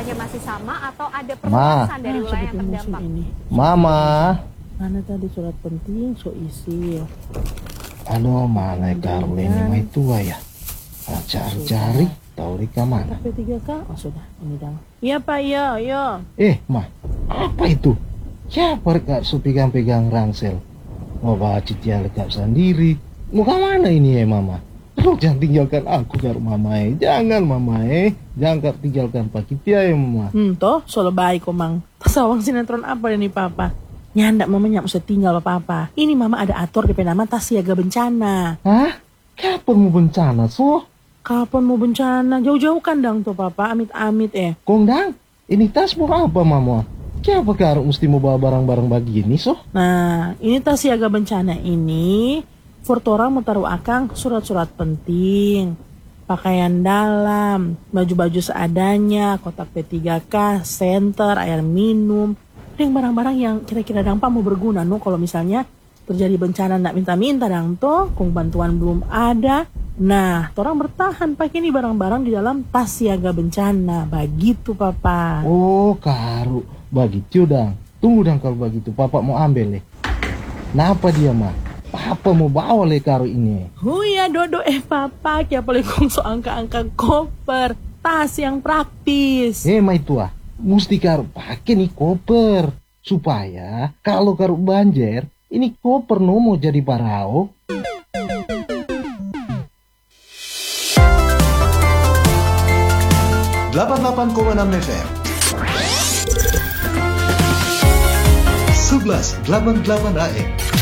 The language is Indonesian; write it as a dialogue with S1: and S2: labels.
S1: dampaknya masih sama atau ada perluasan dari wilayah yang terdampak?
S2: Mama.
S3: Mana tadi surat penting so isi.
S2: Aduh, mana Karolin ini tua ya? Cari-cari, tahu di mana?
S3: P3K, oh sudah, ini dong. Iya Pak, iya.
S2: Ma, apa itu? Siapa rekap pegang-pegang rangsel? Mau bawa citian lekap sendiri. Mau ke mana ini ya Mama? Aduh, jangan tinggalkan aku kar Mama Jangan Mama Jangan tinggalkan Pak Kitia ya Mama.
S3: Toh, soal baik kok Mang. Pasawang sinetron apa ini Papa? Nyandak Mama nyak usah tinggal Papa. Ini Mama ada atur di nama tas siaga bencana.
S2: Hah? Kapan mau bencana so?
S3: Kapan mau bencana? Jauh-jauh kan dang tuh Papa, amit-amit
S2: Kong dang, ini tas mau apa Mama? Siapa karo mesti mau bawa barang-barang begini so?
S3: Nah, ini tas siaga bencana ini Fortora mau taruh akang surat-surat penting, pakaian dalam, baju-baju seadanya, kotak P3K, senter, air minum, yang barang-barang yang kira-kira dampak mau berguna kalau misalnya terjadi bencana ndak minta-minta dang toh, kong bantuan belum ada. Nah, orang bertahan pakai ini barang-barang di dalam tas siaga bencana. Begitu, Papa.
S2: Oh, karu. Begitu, dang. Tunggu dang kalau begitu. Papa mau ambil deh. Kenapa dia, Ma? Papa mau bawa le karu ini.
S3: Oh ya, Dodo Papa. Kaya boleh kongso angka-angka koper. Tas yang praktis.
S2: Ma itu mesti karu pakai nih koper. Supaya kalau karu banjir, ini koper no mau jadi parao.
S4: Delapan 88,6 FM 1188 AM